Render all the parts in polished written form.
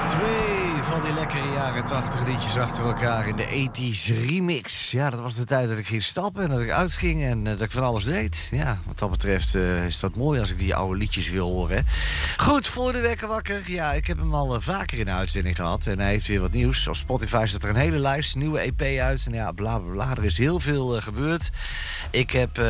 Twee van die lekkere jaren 80 liedjes achter elkaar in de 80s remix. Ja, dat was de tijd dat ik ging stappen en dat ik uitging en dat ik van alles deed. Ja, wat dat betreft is dat mooi als ik die oude liedjes wil horen. Hè. Goed, voor de wekker wakker. Ja, ik heb hem al vaker in de uitzending gehad en hij heeft weer wat nieuws. Op Spotify staat er een hele lijst, nieuwe EP uit. En ja, bla bla bla, er is heel veel gebeurd. Ik heb,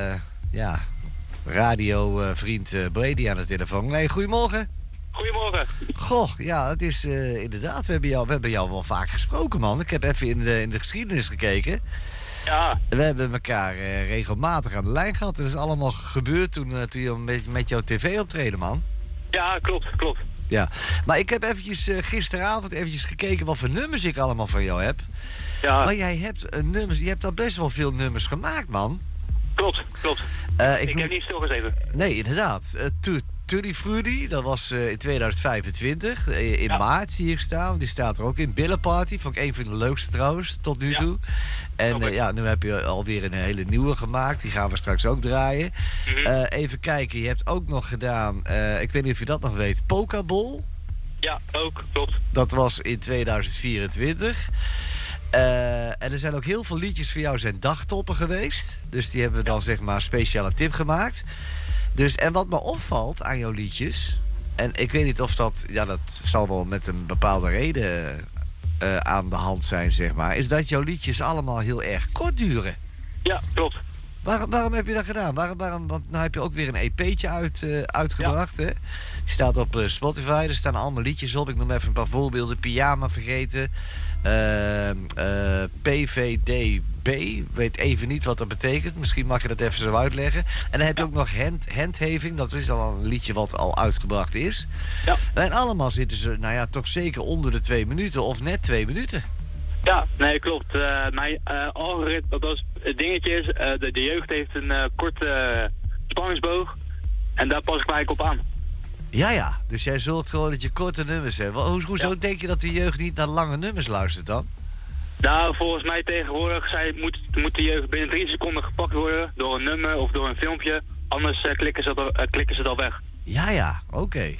radiovriend Brady aan de telefoon. Nee, goedemorgen. Goedemorgen. Goh, ja, het is inderdaad, we hebben jou wel vaak gesproken, man. Ik heb even in de geschiedenis gekeken. Ja. We hebben elkaar regelmatig aan de lijn gehad. Het is allemaal gebeurd toen je met jouw tv optreden, man. Ja, klopt. Ja, maar ik heb eventjes gisteravond gekeken wat voor nummers ik allemaal van jou heb. Ja. Maar jij hebt je hebt al best wel veel nummers gemaakt, man. Klopt. Ik heb niet stilgezeten. Nee, inderdaad. Tutti Frutti, dat was in 2025. In maart zie ik staan. Die staat er ook in. Billa Party, vond ik een van de leukste trouwens, tot nu toe. En nu heb je alweer een hele nieuwe gemaakt. Die gaan we straks ook draaien. Mm-hmm. Even kijken, je hebt ook nog gedaan, ik weet niet of je dat nog weet, Pokeball. Ja, ook, klopt. Dat was in 2024. En er zijn ook heel veel liedjes voor jou zijn dagtoppen geweest. Dus die hebben we dan zeg maar speciaal een tip gemaakt. Dus, en wat me opvalt aan jouw liedjes, en ik weet niet of dat zal wel met een bepaalde reden aan de hand zijn, zeg maar, is dat jouw liedjes allemaal heel erg kort duren. Ja, klopt. Waarom heb je dat gedaan? Want nou heb je ook weer een EP'tje uitgebracht, hè? Die staat op Spotify, er staan allemaal liedjes op. Ik noem even een paar voorbeelden. Pyjama vergeten. PVDB, weet even niet wat dat betekent. Misschien mag je dat even zo uitleggen. En dan heb je ook nog handheving. Dat is al een liedje wat al uitgebracht is. Ja. En allemaal zitten ze, toch zeker onder de 2 minuten of net 2 minuten. Ja, nee, klopt. Mijn algoritme, dat was het dingetje is, de jeugd heeft een korte spanningsboog. En daar pas ik mij op aan. Ja. Dus jij zorgt gewoon dat je korte nummers hebt. Hoezo denk je dat de jeugd niet naar lange nummers luistert dan? Nou, volgens mij tegenwoordig moet de jeugd binnen 3 seconden gepakt worden door een nummer of door een filmpje. Anders klikken ze het al weg. Ja, oké.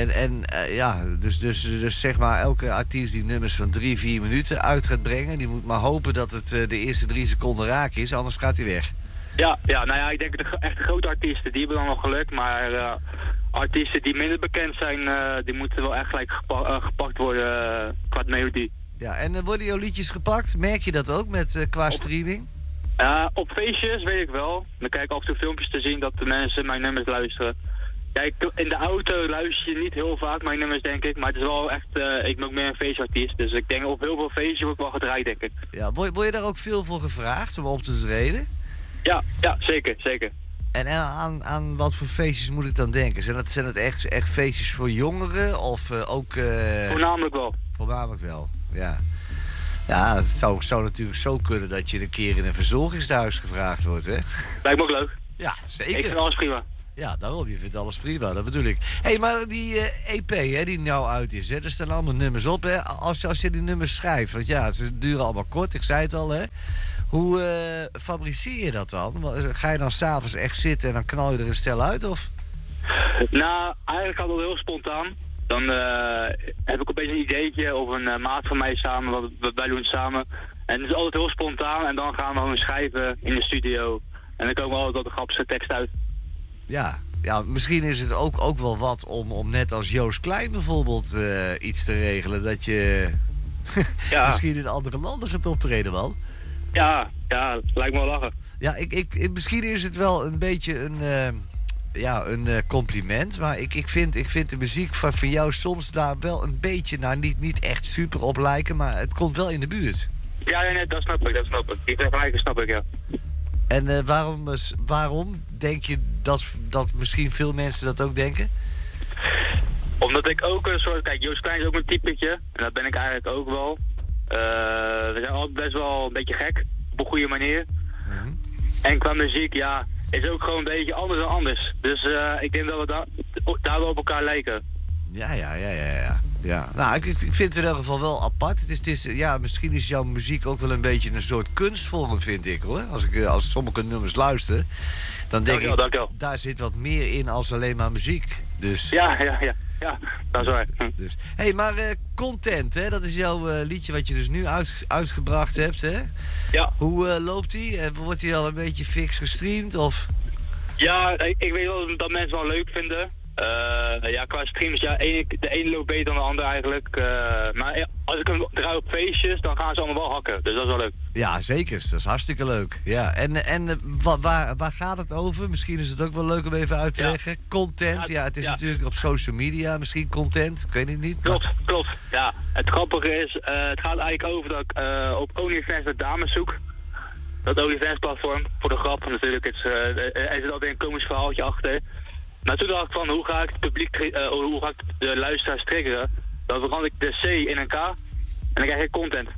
Dus zeg maar elke artiest die nummers van 3-4 minuten uit gaat brengen, die moet maar hopen dat het de eerste 3 seconden raak is, anders gaat hij weg. Ja, ik denk de echt grote artiesten, die hebben dan nog geluk, maar artiesten die minder bekend zijn, die moeten wel echt gelijk gepakt worden qua melodie. Ja, en worden jouw liedjes gepakt? Merk je dat ook qua streaming? Op feestjes weet ik wel. Dan krijg ik af en toe filmpjes te zien dat de mensen mijn nummers luisteren. Kijk, in de auto luister je niet heel vaak mijn nummers, denk ik. Maar het is wel echt, ik ben ook meer een feestartiest. Dus ik denk op heel veel feestjes wordt wel gedraaid, denk ik. Ja, word je daar ook veel voor gevraagd om op te treden? Ja, zeker. En aan wat voor feestjes moet ik dan denken? Zijn het echt feestjes voor jongeren of ook... Voornamelijk wel. Voornamelijk wel, ja. Ja, het zou natuurlijk zo kunnen dat je een keer in een verzorgingshuis gevraagd wordt, hè? Lijkt me ook leuk. Ja, zeker. Ik vind alles prima. Ja, daarom, je vindt alles prima, dat bedoel ik. Hé, maar die EP hè, die nou uit is, hè, er staan allemaal nummers op, hè? Als je die nummers schrijft, want ja, ze duren allemaal kort, ik zei het al, hè? Hoe fabriceer je dat dan? Ga je dan s'avonds echt zitten en dan knal je er een stel uit, of? Nou, eigenlijk gaat het heel spontaan. Dan heb ik opeens een ideetje of een maat van mij samen, wij doen het samen. En het is altijd heel spontaan en dan gaan we gewoon schrijven in de studio. En dan komen we altijd tot de grappige tekst uit. Ja, misschien is het ook wel wat om net als Joost Klein bijvoorbeeld iets te regelen. Dat je misschien in andere landen gaat optreden, man. Ja, lijkt me wel lachen. Ja, misschien is het wel een beetje een compliment. Maar ik vind de muziek van jou soms daar wel een beetje, niet echt super op lijken. Maar het komt wel in de buurt. Ja, nee, dat snap ik. Die vergelijking snap ik, ja. En waarom denk je dat misschien veel mensen dat ook denken? Omdat ik ook een soort... Kijk, Joost Klein is ook een typetje. En dat ben ik eigenlijk ook wel. We zijn altijd best wel een beetje gek. Op een goede manier. Mm-hmm. En qua muziek, is ook gewoon een beetje anders dan anders. Dus ik denk dat we daar wel op elkaar lijken. Ja. Nou, ik vind het in elk geval wel apart. Misschien is jouw muziek ook wel een beetje een soort kunstvorm, vind ik, hoor. Als sommige nummers luister, dan denk ik, daar zit wat meer in als alleen maar muziek. Dus... Ja. Ja, dat is waar. Dus. Hey, maar Content, hè? Dat is jouw liedje wat je dus nu uitgebracht hebt, hè? Ja. Hoe loopt die? Wordt die al een beetje fix gestreamd, of? Ja, ik weet wel dat mensen het wel leuk vinden. Ja, qua streams, ja, de ene loopt beter dan de ander eigenlijk. Maar als ik hem draai op feestjes, dan gaan ze allemaal wel hakken. Dus dat is wel leuk. Ja, zeker. Dat is hartstikke leuk. Ja. En waar gaat het over? Misschien is het ook wel leuk om even uit te leggen. Content, ja, het is natuurlijk op social media misschien content. Ik weet het niet. Klopt. Ja, het grappige is, het gaat eigenlijk over dat ik op OnlyFans naar dames zoek. Dat OnlyFans-platform, voor de grap natuurlijk. Er zit altijd een komisch verhaaltje achter. Maar toen dacht ik van, hoe ga ik het publiek, hoe ga ik de luisteraars triggeren? Dan verander ik de C in een K en dan krijg je content.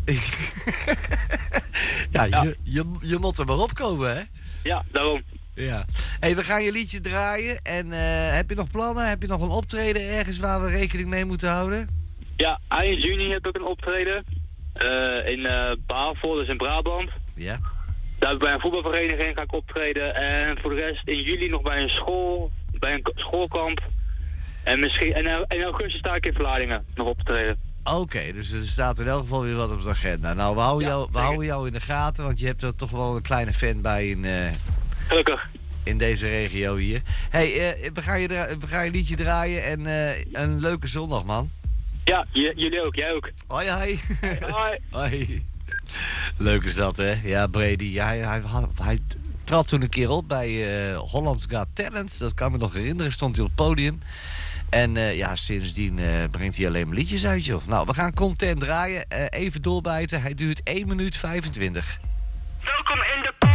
Ja. Je moet er maar opkomen, hè? Ja, daarom. Ja. Hey, we gaan je liedje draaien. En heb je nog plannen? Heb je nog een optreden ergens waar we rekening mee moeten houden? Ja, eind juni heb ik een optreden. In Bavel, dus in Brabant. Ja. Daar bij een voetbalvereniging ga ik optreden. En voor de rest in juli nog bij een school, bij een schoolkamp. En misschien in augustus sta ik in Vlaardingen nog op te treden. Oké, dus er staat in elk geval weer wat op de agenda. Nou, we houden jou in de gaten, want je hebt er toch wel een kleine fan bij Gelukkig. In deze regio hier. Hey, we gaan je liedje draaien en een leuke zondag, man. Ja, jullie ook, jij ook. Hoi, hoi. Hoi. Hoi. Leuk is dat, hè? Ja, Brady. Ja, hij trad toen een keer op bij Holland's Got Talent. Dat kan me nog herinneren. Stond hij op het podium. En ja, sindsdien brengt hij alleen maar liedjes uit, joh. Nou, we gaan Content draaien. Even doorbijten. Hij duurt 1 minuut 25. Welkom in de